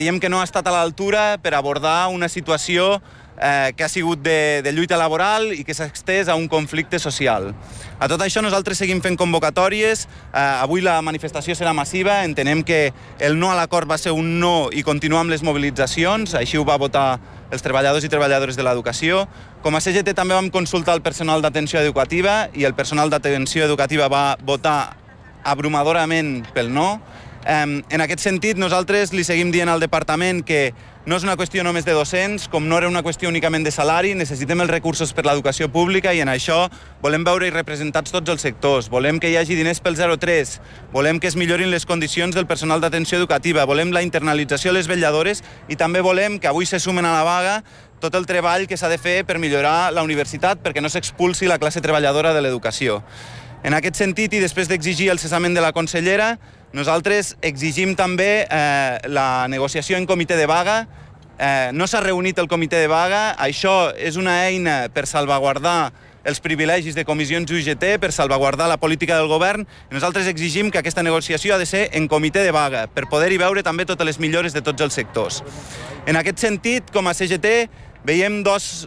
Creiem que no ha estat a l'altura per abordar una situació que ha sigut de lluita laboral i que s'ha extès a un conflicte social. A tot això nosaltres seguim fent convocatòries. Avui la manifestació serà massiva. Entenem que el no a l'acord va ser un no i continuar amb les mobilitzacions. Així ho va votar els treballadors i treballadores de l'educació. Com a CGT també vam consultar el personal d'atenció educativa i el personal d'atenció educativa va votar abrumadorament pel no. En aquest sentit, nosaltres li seguim dient al departament que no és una qüestió només de docents, com no era una qüestió únicament de salari, necessitem els recursos per l'educació pública i en això volem veure representats tots els sectors, volem que hi hagi diners pel 0-3, volem que es millorin les condicions del personal d'atenció educativa, volem la internalització de les vetlladores i també volem que avui se sumen a la vaga tot el treball que s'ha de fer per millorar la universitat perquè no s'expulsi la classe treballadora de l'educació. En aquest sentit, i després d'exigir el cessament de la consellera, nosaltres exigim també la negociació en comitè de vaga. No s'ha reunit el comitè de vaga. Això és una eina per salvaguardar els privilegis de comissions UGT, per salvaguardar la política del govern. Nosaltres exigim que aquesta negociació ha de ser en comitè de vaga, per poder-hi veure també totes les millores de tots els sectors. En aquest sentit, com a CGT, veiem dos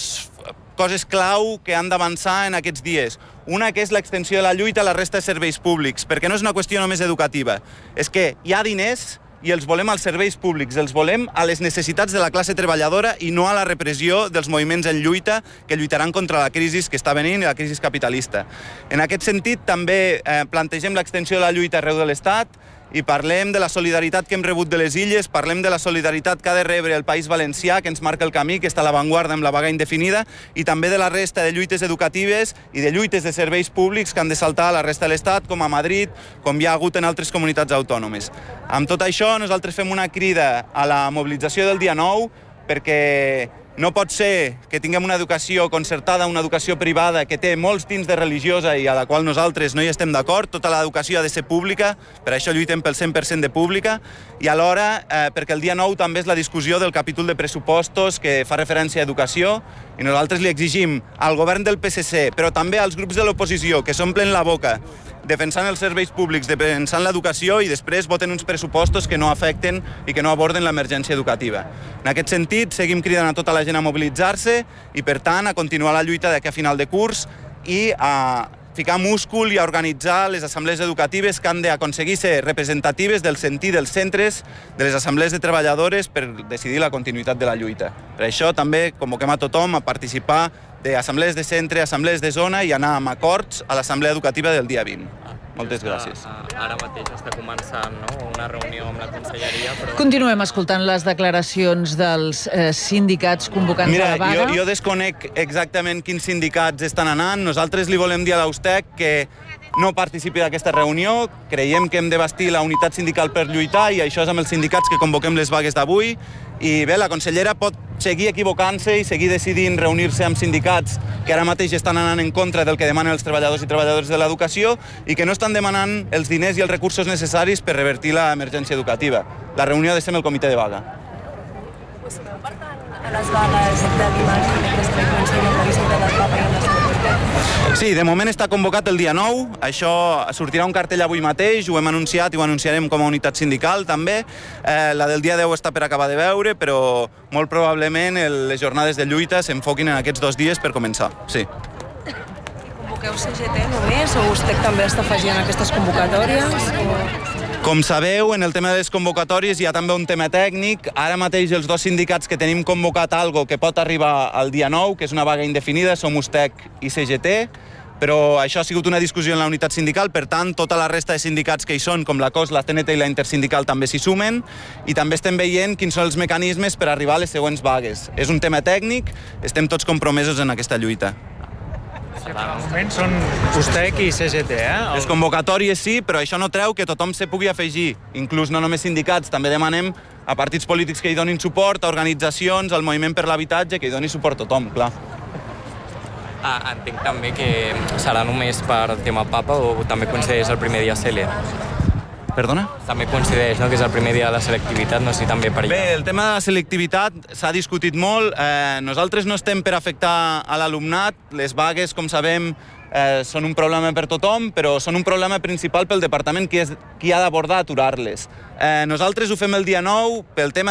coses clau que han d'avançar en aquests dies. Una que és l'extensió de la lluita a la resta de serveis públics, perquè no és una qüestió només educativa. És que hi ha diners i els volem als serveis públics, els volem a les necessitats de la classe treballadora i no a la repressió dels moviments en lluita que lluitaran contra la crisi que està venint i la crisi capitalista. En aquest sentit, també plantegem l'extensió de la lluita arreu de l'Estat i parlem de la solidaritat que hem rebut de les illes, parlem de la solidaritat que ha de rebre el País Valencià, que ens marca el camí, que està a l'avantguarda amb la vaga indefinida, i també de la resta de lluites educatives i de lluites de serveis públics que han de saltar a la resta de l'Estat, com a Madrid, com hi ha hagut en altres comunitats autònomes. Amb tot això, nosaltres fem una crida a la mobilització del dia 9, perquè no pot ser que tinguem una educació concertada, una educació privada que té molts tints de religiosa i a la qual nosaltres no hi estem d'acord. Tota l'educació ha de ser pública, per això lluitem pel 100% de pública, i alhora perquè el dia 9 també és la discussió del capítol de pressupostos que fa referència a educació, i nosaltres li exigim al govern del PSC, però també als grups de l'oposició que s'omplen la boca defensant els serveis públics, defensant l'educació i després voten uns pressupostos que no afecten i que no aborden l'emergència educativa. En aquest sentit, seguim cridant a tota la gent a mobilitzar-se i, per tant, a continuar la lluita d'aquí a final de curs i a ficar múscul i a organitzar les assemblees educatives que han d'aconseguir ser representatives del sentir dels centres, de les assemblees de treballadores per decidir la continuïtat de la lluita. Per això també convoquem a tothom a participar d'assemblees de centre, assemblees de zona i anar amb acords a l'assemblea educativa del dia 20. Moltes gràcies. Ara mateix està començant una reunió amb la conselleria. Continuem escoltant les declaracions dels sindicats convocants a la vaga. Jo desconec exactament quins sindicats estan anant. Nosaltres li volem dir a l'USTEC que no participi d'aquesta reunió. Creiem que hem de bastir la unitat sindical per lluitar i això és amb els sindicats que convoquem les vagues d'avui. I bé, la consellera pot seguir equivocant-se i seguir decidint reunir-se amb sindicats que ara mateix estan anant en contra del que demanen els treballadors i treballadores de l'educació i que no estan demanant els diners i els recursos necessaris per revertir l'emergència educativa. La reunió ha de ser amb el comitè de vaga. Per tant, a les vagues de dimarts i dimecres que comencen a visita del Papa i la Sí, de moment està convocat el dia 9, això sortirà un cartell avui mateix, ho hem anunciat i ho anunciarem com a unitat sindical també. La del dia 10 està per acabar de veure, però molt probablement les jornades de lluita s'enfoquin en aquests 2 dies per començar, sí. Convoqueu CGT només o USTEC també està afegint aquestes convocatòries? Com sabeu, en el tema de les convocatòries hi ha també un tema tècnic. Ara mateix els 2 sindicats que tenim convocat algo que pot arribar al dia 9, que és una vaga indefinida, som USTEC i CGT, però això ha sigut una discussió en la unitat sindical, per tant, tota la resta de sindicats que hi són, com la COS, la CNT i la Intersindical, també s'hi sumen, i també estem veient quins són els mecanismes per arribar a les següents vagues. És un tema tècnic, estem tots compromesos en aquesta lluita. Per moment són USTEC i CGT, Les convocatòries sí, però això no treu que tothom se pugui afegir, inclús no només sindicats, també demanem a partits polítics que hi donin suport, a organitzacions, al moviment per l'habitatge, que hi doni suport a tothom, clar. Entenc també que serà només per tema Papa o també coincideix el primer dia CELE? Perdona? També coincideix, que és el primer dia de la selectivitat, no sé si també per allà. Bé, el tema de la selectivitat s'ha discutit molt. Nosaltres no estem per afectar a l'alumnat. Les vagues, com sabem, són un problema per tothom, però són un problema principal pel departament, qui ha d'abordar aturar-les. Nosaltres ho fem el dia 9 pel tema